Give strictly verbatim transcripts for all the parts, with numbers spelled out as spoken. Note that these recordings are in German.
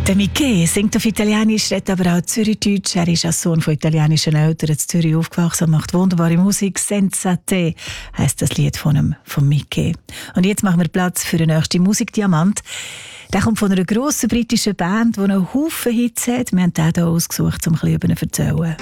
Der Mickey singt auf Italienisch, redet aber auch Zürichdeutsch. Er ist als Sohn von italienischen Eltern in Zürich aufgewachsen und macht wunderbare Musik. «Senza te» heisst das Lied von ihm, von Mickey. Und jetzt machen wir Platz für den nächsten Musikdiamant. Der kommt von einer grossen britischen Band, die einen Haufen Hits hat. Wir haben den hier ausgesucht, um ein bisschen über ihn zu erzählen.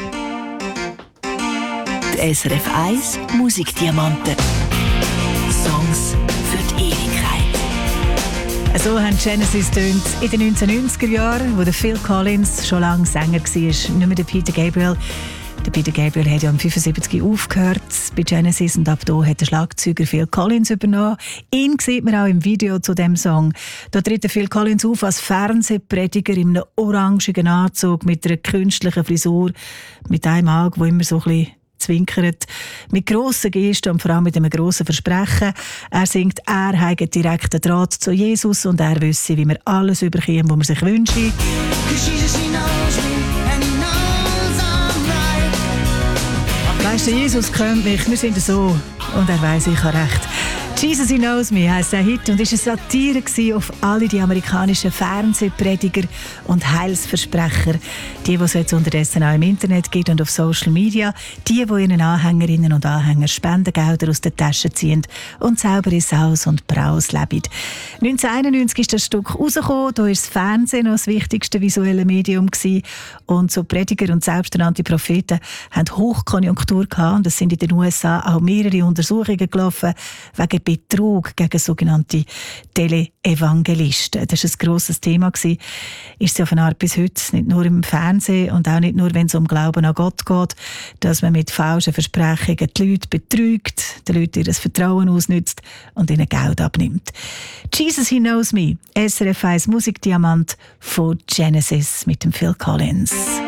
Die S R F eins Musikdiamanten. Songs für die Ewigkeit. So haben Genesis tönt in den neunzehnhundertneunziger Jahren, wo der Phil Collins schon lange Sänger war, nicht mehr der Peter Gabriel. Der Peter Gabriel hat ja am fünfundsiebzig aufgehört bei Genesis und ab da hat der Schlagzeuger Phil Collins übernommen. Ihn sieht man auch im Video zu dem Song. Da tritt der Phil Collins auf als Fernsehprediger in einem orangigen Anzug mit einer künstlichen Frisur, mit einem Auge, wo immer so ein bisschen zwinkert, mit grossen Gesten und vor allem mit einem grossen Versprechen. Er singt, er habe direkten Draht zu Jesus und er wisse, wie man alles überkommt, was man sich wünscht. Weisst du, Jesus kennt mich, wir sind so und er weiss, ich habe recht. «Jesus, He Knows Me» heisst der Hit und war eine Satire auf alle die amerikanischen Fernsehprediger und Heilsversprecher. Die, die es jetzt unterdessen auch im Internet gibt und auf Social Media. Die, die ihren Anhängerinnen und Anhängern Spendengelder aus den Taschen ziehen und selber in Saus und Braus leben. neunzehnhunderteinundneunzig ist das Stück rausgekommen. Da war das Fernsehen noch das wichtigste visuelle Medium gewesen. Und so Prediger und selbsternannte Propheten hatten Hochkonjunktur gehabt. Und es sind in den U S A auch mehrere Untersuchungen gelaufen wegen Betrug gegen sogenannte Teleevangelisten. Das war ein grosses Thema. Ist es ja von Art bis heute, nicht nur im Fernsehen und auch nicht nur, wenn es um Glauben an Gott geht, dass man mit falschen Versprechungen die Leute betrügt, den Leuten ihr Vertrauen ausnützt und ihnen Geld abnimmt. «Jesus, He Knows Me», S R F eins Musikdiamant von Genesis mit dem Phil Collins.